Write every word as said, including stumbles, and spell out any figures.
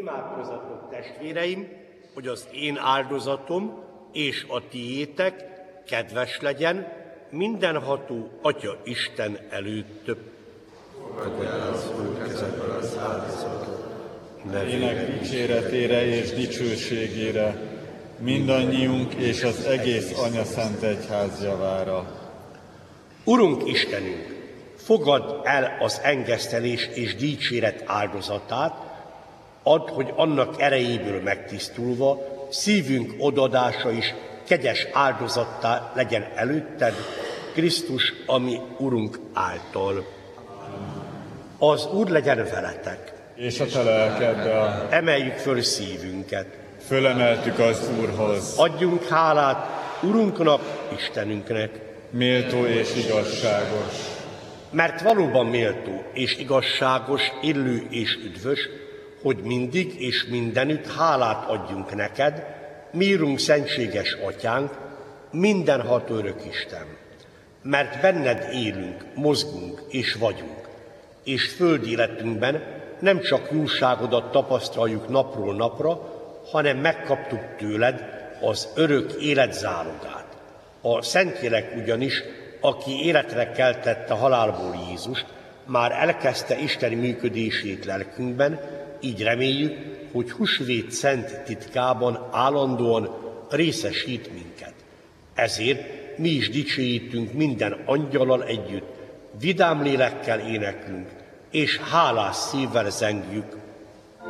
Imádkozzatok, testvéreim, hogy az én áldozatom és a tiétek kedves legyen mindenható Atya Isten előtt. Fogadj el az Úr kezekből az áldozatot, nevének dicséretére és dicsőségére, mindannyiunk és az egész Anyaszent Egyház javára. Urunk Istenünk, fogadd el az engesztelés és dicséret áldozatát, add, hogy annak erejéből megtisztulva szívünk odaadása is kegyes áldozattá legyen előtted, Krisztus, ami Urunk által. Az Úr legyen veletek. És a te lelkeddel. Emeljük föl szívünket. Fölemeltük az Úrhoz. Adjunk hálát Urunknak, Istenünknek. Méltó és igazságos. Mert valóban méltó és igazságos, illő és üdvös, hogy mindig és mindenütt hálát adjunk neked, mírunk szentséges Atyánk, mindenható örök Isten. Mert benned élünk, mozgunk és vagyunk, és földi életünkben nem csak jóságodat tapasztaljuk napról napra, hanem megkaptuk tőled az örök élet zálogát. A Szentlélek ugyanis, aki életre keltette halálból Jézust, már elkezdte Isten működését lelkünkben, így reméljük, hogy húsvét szent titkában állandóan részesít minket. Ezért mi is dicsőítünk minden angyallal együtt, vidám lélekkel éneklünk, és hálás szívvel zengjük